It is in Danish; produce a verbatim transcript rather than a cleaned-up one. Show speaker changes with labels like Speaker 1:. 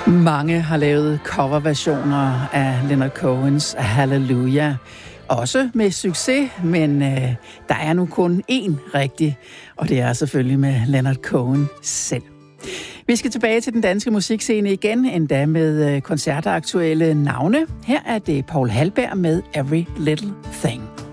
Speaker 1: Mange har lavet coverversioner af Leonard Cohens Hallelujah. Også med succes, men øh, der er nu kun én rigtig, og det er selvfølgelig med Leonard Cohen selv. Vi skal tilbage til den danske musikscene igen, endda med koncertaktuelle navne. Her er det Paul Halberg med Every Little Thing.